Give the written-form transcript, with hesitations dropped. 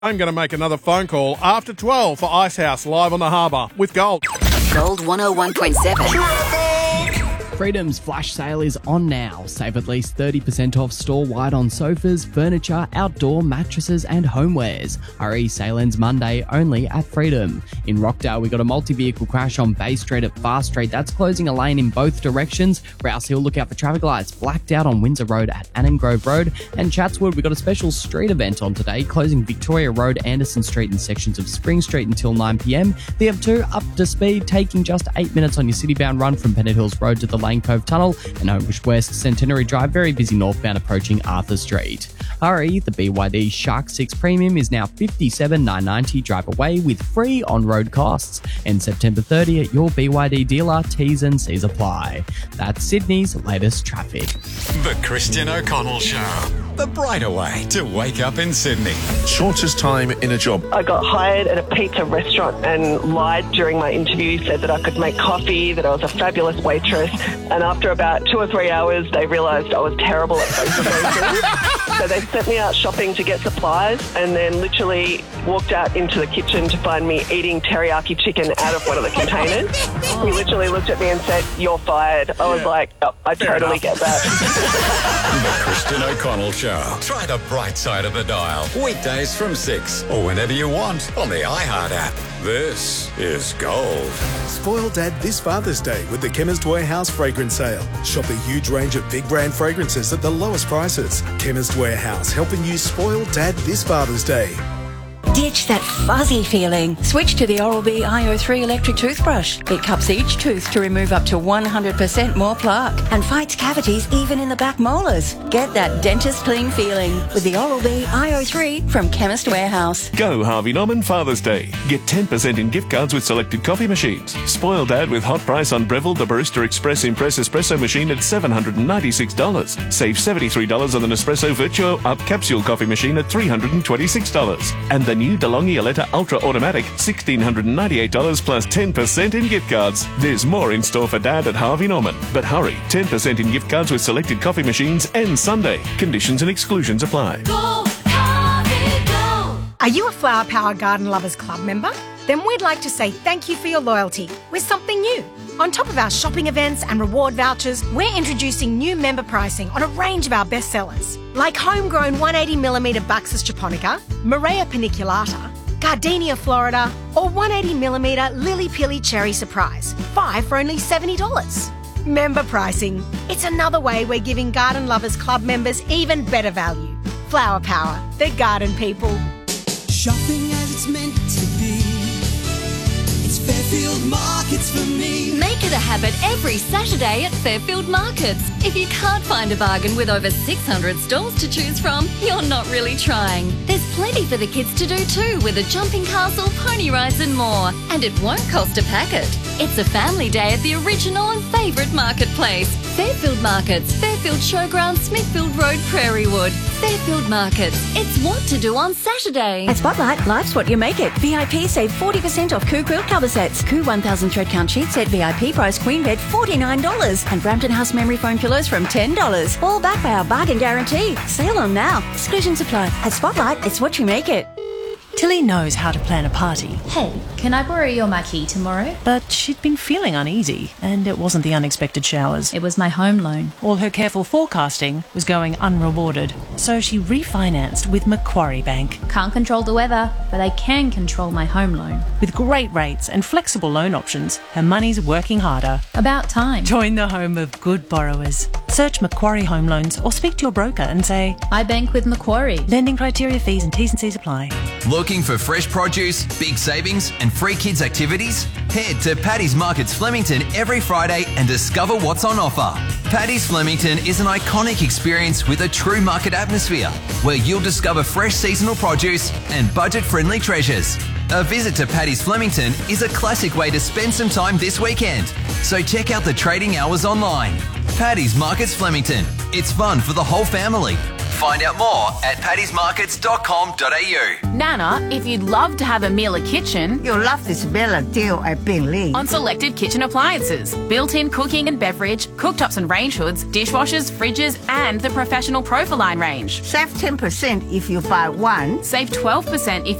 I'm going to make another phone call after 12 for Icehouse live on the harbour with Gold. Gold 101.7. Freedom's flash sale is on now. Save at least 30% off store-wide on sofas, furniture, outdoor mattresses and homewares. Hurry, sale ends Monday only at Freedom. In Rockdale, we got a multi-vehicle crash on Bay Street at Fast Street. That's closing a lane in both directions. Rouse Hill, look out for traffic lights. Blacked out on Windsor Road at Annan Grove Road. And Chatswood, we got a special street event on today, closing Victoria Road, Anderson Street and sections of Spring Street until 9pm. The M2 up to speed, taking just 8 minutes on your city-bound run from Pennant Hills Road to the Lane Cove Tunnel, and Homebush West Centenary Drive, very busy northbound approaching Arthur Street. Hurry, the BYD Shark 6 Premium is now $57,990. Drive away with free on-road costs. And September 30 at your BYD dealer. T's and C's apply. That's Sydney's latest traffic. The Christian O'Connell Show. The brighter way to wake up in Sydney. Shortest time in a job. I got hired at a pizza restaurant and lied during my interview, said that I could make coffee, that I was a fabulous waitress. And after about 2 or 3 hours, they realised I was terrible at both of those things. So they sent me out shopping to get supplies and then literally walked out into the kitchen to find me eating teriyaki chicken out of one of the containers. He literally looked at me and said, "You're fired." I was like, oh, I totally get that. The Christian O'Connell Show. Try the bright side of the dial. Weekdays from 6 or whenever you want on the iHeart app. This is Gold. Spoil Dad this Father's Day with the Chemist Warehouse fragrance sale. Shop a huge range of big brand fragrances at the lowest prices. Chemist Warehouse, helping you spoil Dad this Father's Day. Ditch that fuzzy feeling. Switch to the Oral-B iO3 electric toothbrush. It cups each tooth to remove up to 100% more plaque and fights cavities even in the back molars. Get that dentist clean feeling with the Oral-B iO3 from Chemist Warehouse. Go Harvey Norman Father's Day. Get 10% in gift cards with selected coffee machines. Spoil Dad with hot price on Breville the Barista Express Impress Espresso machine at $796. Save $73 on the Nespresso Virtuo Up Capsule coffee machine at $326. And the new DeLonghi Aletta Ultra Automatic, $1,698 plus 10% in gift cards. There's more in store for Dad at Harvey Norman. But hurry, 10% in gift cards with selected coffee machines and Sunday. Conditions and exclusions apply. Go, Harvey, go! Are you a Flower Power Garden Lovers Club member? Then we'd like to say thank you for your loyalty with something new. On top of our shopping events and reward vouchers, we're introducing new member pricing on a range of our bestsellers, like homegrown 180mm Buxus japonica, Morea paniculata, Gardenia Florida, or 180mm Lily Pilly Cherry Surprise, 5 for only $70. Member pricing. It's another way we're giving Garden Lovers Club members even better value. Flower Power, the garden people. Shopping as it's meant to be. It's Fairfield Markets for me. Make it a habit every Saturday at Fairfield Markets. If you can't find a bargain with over 600 stalls to choose from, you're not really trying. There's plenty for the kids to do too, with a jumping castle, pony rides and more. And it won't cost a packet. It's a family day at the original and favourite marketplace. Fairfield Markets, Fairfield Showground, Smithfield Road, Prairiewood. Fairfield Markets. It's what to do on Saturday. At Spotlight, life's what you make it. VIP save 40% off Coo Quilt cover sets. Coo 1000 thread count sheet set VIP price queen bed $49. And Brampton House memory foam pillows from $10. All backed by our bargain guarantee. Sale on now. Exclusions apply. At Spotlight, it's what you make it. Tilly knows how to plan a party. Hey, can I borrow your marquee tomorrow? But she'd been feeling uneasy, and it wasn't the unexpected showers. It was my home loan. All her careful forecasting was going unrewarded, so she refinanced with Macquarie Bank. Can't control the weather, but I can control my home loan. With great rates and flexible loan options, her money's working harder. About time. Join the home of good borrowers. Search Macquarie Home Loans or speak to your broker and say, I bank with Macquarie. Lending criteria, fees and T's and C's apply. Looking for fresh produce, big savings and free kids activities? Head to Paddy's Markets Flemington every Friday and discover what's on offer. Paddy's Flemington is an iconic experience with a true market atmosphere where you'll discover fresh seasonal produce and budget-friendly treasures. A visit to Paddy's Flemington is a classic way to spend some time this weekend, so check out the trading hours online. Paddy's Markets Flemington. It's fun for the whole family. Find out more at paddysmarkets.com.au. Nana, if you'd love to have a Miele kitchen, you'll love this Bella deal at Bingley. On selected kitchen appliances, built-in cooking and beverage, cooktops and range hoods, dishwashers, fridges, and the professional Profiline range. Save 10% if you buy one. Save 12% if